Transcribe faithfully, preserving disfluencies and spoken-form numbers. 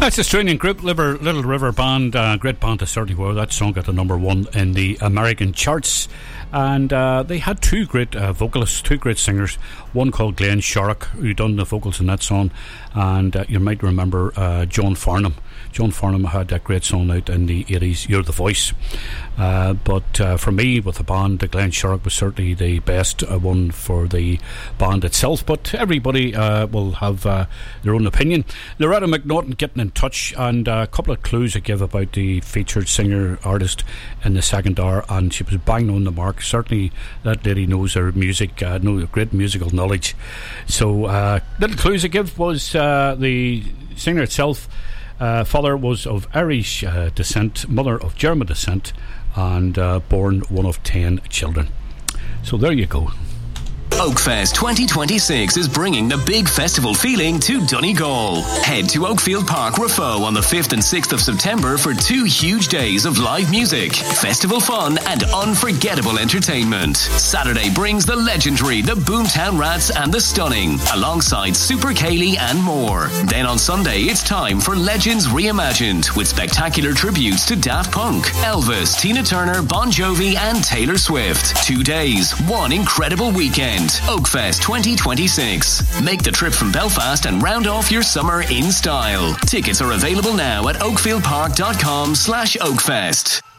That's the Australian group Little, Little River Band. Uh, great band they certainly were. That song got to number one in the American charts. And uh, they had two great uh, vocalists, two great singers. One called Glenn Shorrock, who done the vocals in that song. And uh, you might remember uh, John Farnham. John Farnham had that great song out in the eighties, You're the Voice. Uh, but uh, for me, with the band, the Glenn Shorrock was certainly the best uh, one for the band itself. But everybody uh, will have uh, their own opinion. Loretta McNaughton getting in touch, and a couple of clues I give about the featured singer artist in the second hour, and she was bang on the mark. Certainly that lady knows her music, uh, knows great musical knowledge. So uh, little clues I give was uh, the singer itself. Uh, father was of Irish uh, descent, mother of German descent, and uh, born one of ten children. So there you go. Oakfest twenty twenty-six is bringing the big festival feeling to Donegal. Head to Oakfield Park, Raphoe on the fifth and sixth of September for two huge days of live music, festival fun and unforgettable entertainment. Saturday brings the legendary The Boomtown Rats and The Stunning, alongside Super Kaylee and more. Then on Sunday it's time for Legends Reimagined, with spectacular tributes to Daft Punk, Elvis, Tina Turner, Bon Jovi and Taylor Swift. Two days, one incredible weekend. Oakfest twenty twenty-six. Make the trip from Belfast and round off your summer in style. Tickets are available now at oakfieldpark.com slash Oakfest.